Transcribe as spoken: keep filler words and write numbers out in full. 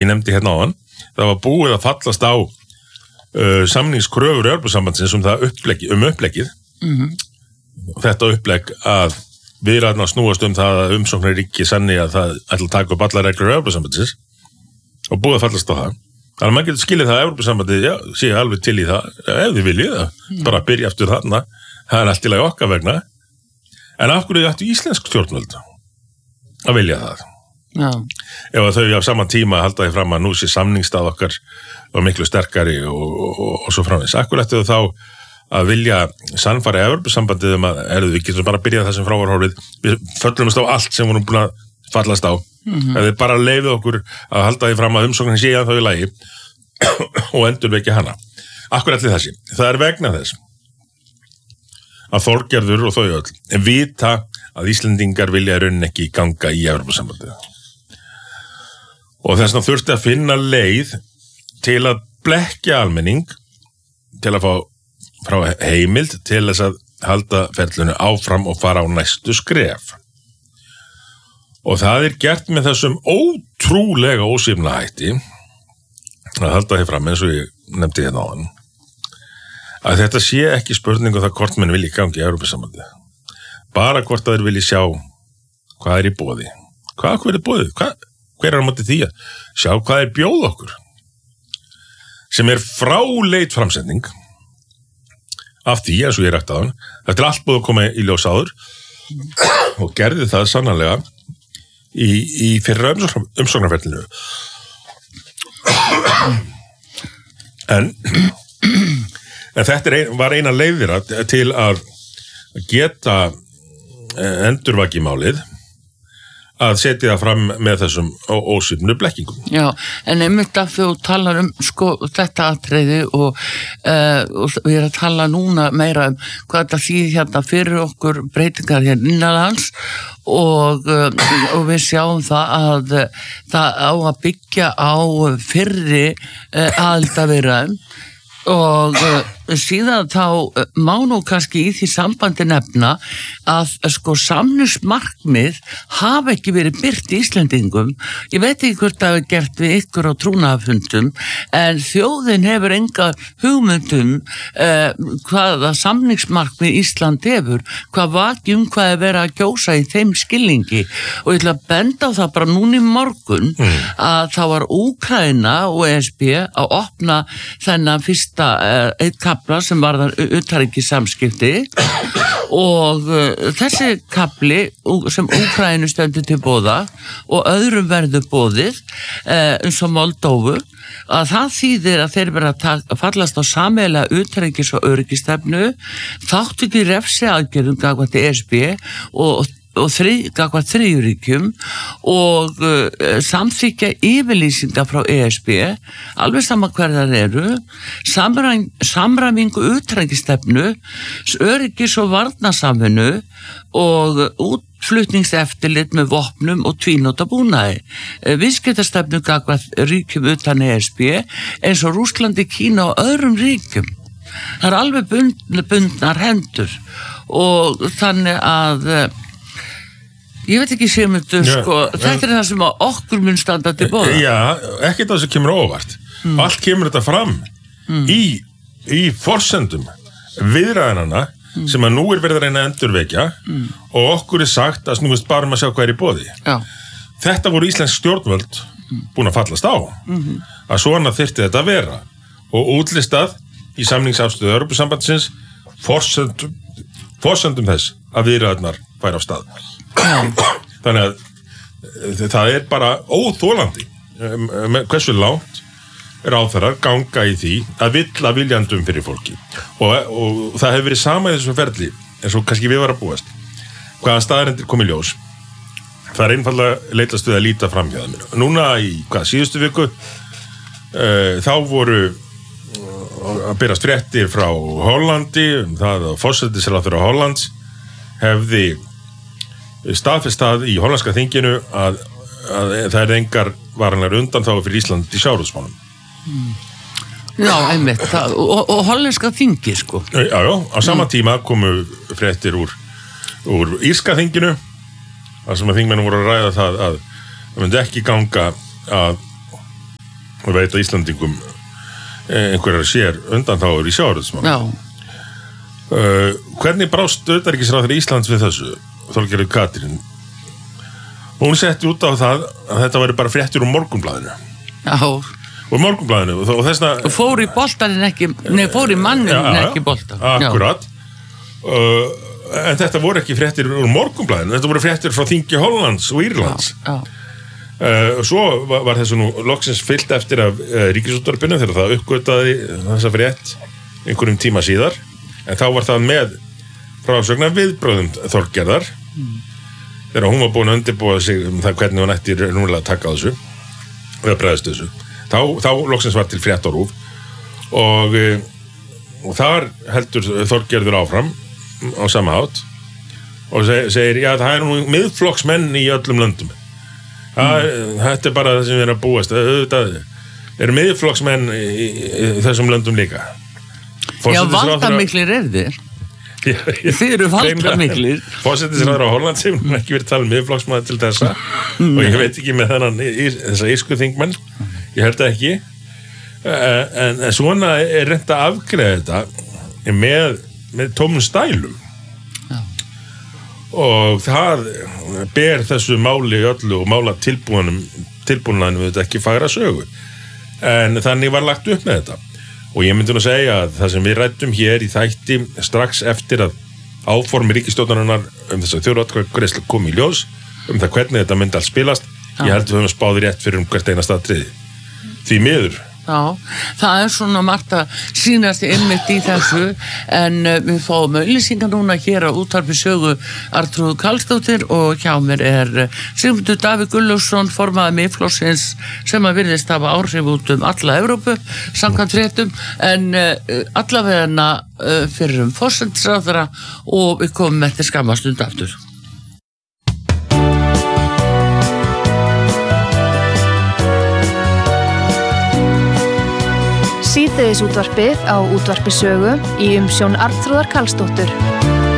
nefndi hérna áðan, það var búið að fallast á uh, samningskröfur Evrópusambandsins um það uppleggi, um uppleggið. Mhm. Þetta upplegg að viðræðurnar snúast um það að umsóknarríki sanni að það ætla að taka upp allar reglur Evrópusambandsins og búið að fallast á það. Þannig að maður getur skilið það að Evrópusambandið, já, sé alveg til í það, ef þið viljið það, mm. bara byrja aftur þarna, það er allt í lagi okkar vegna. En af hverju ættu íslensk stjórnvöld að vilja það? Já. Ef að þau á sama tíma halda því fram að nú sé samningsstað okkar og miklu sterkari og, og, og, og svo framins. Af hverju ættu þau þá að vilja sannfæra Evrópusambandið um að erðu við getum bara að byrja það sem frávarhorfið, við föllumst á allt sem vorum búin að fallast á. Mm-hmm. Ef þið bara leifið okkur að halda því fram að umsóknin sé að þau í lagi og endurvekja hana. Akkur allir þessi. Það er vegna þess að Þorgerður og þau öll vita að Íslendingar vilja í rauninni ekki ganga í Evrópusambandið. Og þess vegna þurfti að finna leið til að blekkja almenning til að fá frá heimild til þess að halda ferlinu áfram og fara á næstu skref. Og það er gert með þessum ótrúlega ósvífna hætti að halda því fram eins og ég nefndi hérna áðan að þetta sé ekki spurningu það hvort menn vilji gangi í Evrópusambandið. Bara hvort að þeir vilji sjá hvað er í boði. Hvað hver er boðið? Hvað, hver er á móti því að sjá hvað er bjóð okkur? Sem er fráleit framsetning af því, eins og ég rætti á hann, þetta er allt búið að koma í ljós áður og gerði það sannarlega í, í fyrra umsóknarferlinu. En, en þetta ein, var eina leiðir til að geta endurvaki málið að setja það fram með þessum ósvífnu blekkingum. Já, en einmitt að þú talar um sko þetta atriði og, uh, og við erum að tala núna meira um hvað þetta þýðir hérna fyrir okkur breytingar hérna innanlands og, uh, og við sjáum það að uh, það á að byggja á fyrri uh, aðildarviðræðum og uh, síðan þá uh, má nú kannski í því sambandi nefna að uh, sko samningsmarkmið hafa ekki verið birt í Íslendingum. Ég veit ekki hvort það hefur gert við ykkur á trúnaðarfundum en þjóðin hefur enga hugmyndum uh, hvaða samningsmarkmið Ísland hefur, hvað vakjum hvað er verið að gjósa í þeim skilningi og ég ætla að benda á það bara núna í morgun mm. að þá var Úkraína og E S B að opna þennan fyrsta uh, eitt kapla sem varðar utanríkissamskipti og uh, þessi kapli sem Úkraínu stendur til boða og öðrum verður boðið uh, eins og Moldóvu að það þýðir að þeir verða að fallast á sameiginlega utanríkis- og öryggistefnu, þáttu ekki refsi aðgerðum gagnvart E S B og og þrið, gagvart þriðjuríkjum og uh, samþykja yfirlýsingar frá E S B alveg sama hverðar eru samræm, samræmingu utanríkisstefnu, öryggis- og varnarsamvinnu og útflutningseftirlit með vopnum og tvínóta búnaði. Viðskiptastefnu gagvart ríkjum utan E S B eins og Rússlandi, Kína og öðrum ríkjum. Það er alveg bund, bundnar hendur og þannig að ég veit ekki sem þetta, sko, ja, þetta er það sem að okkur mun standa til boða. Já, ekki það sem kemur óvart. Mm. Allt kemur þetta fram mm. í, í forsendum viðræðanna mm. sem að nú er verið að reyna að endurvekja mm. og okkur er sagt að snúist bara um að sjá hvað er í boði. Já. Þetta voru íslensk stjórnvöld búin að fallast á mm-hmm. að svona þyrfti þetta að vera og útlistað í samningsafstöðu Evrópusambandsins forsendum, forsendum þess að viðræðarnar færi á stað. Þannig að það er bara óþolandi hversu langt ráðherrar ganga í því að villa viljandum fyrir fólki og, og það hefur verið sama í þessum ferli eins og kannski við var að búast hvaða staðarendir kom í ljós. Það er einfallega leitast við að líta fram hjá þeim. Núna í hvað síðustu viku uh, þá voru að berast fréttir frá Hollandi um það að forsætisráðherra Hollands hefði staðfest það í hollandska þinginu að, að það er engar varanlegar undanþágur fyrir Ísland í sjávarútvegsmálum. Mm. Já, einmitt. Það, og, og hollenska þingi, sko. Já, já, á sama mm. tíma komu fréttir úr, úr írska þinginu, þar sem að þingmennum voru að ræða það að það myndi ekki ganga að og veit að Íslandingum einhverjar sér undanþágur í sjávarútvegsmálum. Já. Uh, hvernig brást utanríkisráðherra Íslands við þessu, Þorgerður Katrín? Hún setti út á það að þetta væri bara fréttir úr Morgunblaðinu. Já. Og Morgunblaðinu og þessna... Og fór í boltan en ekki, nei, fór í mannin en ekki boltan. Akkurat. Uh, en þetta voru ekki fréttir úr Morgunblaðinu, þetta voru fréttir frá þingi Hollands og Írlands. Já, já. Uh, svo var, var þessu nú loksins fyllt eftir af uh, Ríkisútvarpinu þegar það uppgötaði þessa frétt einhverjum tíma síðar, en þá var það með frásögn af viðbröðum Þorgerðar mm. þegar hún var búin að undirbúa sig um það hvernig hún ætti núlega að taka á þessu og að bregðast þessu. Þá, þá loksins var til frétt á RÚV og, uh, og þar heldur Þorgerður áfram á sama hátt og seg, segir, já, það er nú miðflokksmenn í öllum löndum. Mm. Þetta er bara það sem við erum að búast. Auðvitað eru miðflokksmenn í, í, í þessum löndum líka. Já, valdamiklir er þér. Þið eru valdamiklir. Forsætisráðherra á Hollands hefur ekki verið talað um miðflokksmaður til þessa mm. og ég veit ekki með þennan þessa írsku þingmenn, ég held það ekki en, en svona er reynt að afgreiða þetta með, með tómum stælum. Og það ber þessu máli öllu og mála tilbúinum tilbúinanum við þetta ekki fagra sögu, en þannig var lagt upp með þetta og ég myndi nú segja að það sem við ræddum hér í þætti strax eftir að áformi ríkisstjórnarinnar um þess að þjóðaratkvæðagreiðslu kom í ljós um það hvernig þetta myndi alls spilast, ég held við höfum spáð rétt fyrir um hvert einasta atriði því miður. Já, það er svona margt að sýnast einmitt í þessu en uh, við fáum auglýsingar núna hér á Útvarpi Sögu Arnþrúður Karlsdóttir og hjá mér er uh, Sigmundur Davíð Gunnlaugsson formaður Miðflokksins sem að virðist hafa áhrif út um alla Evrópu samkvæmt fréttum en uh, allavegana uh, fyrir um forsætisráðherra og við komum eftir skammastund aftur. Síðdegisútvarpið á Útvarpi Sögu í umsjón Arnþrúðar Karlsdóttur.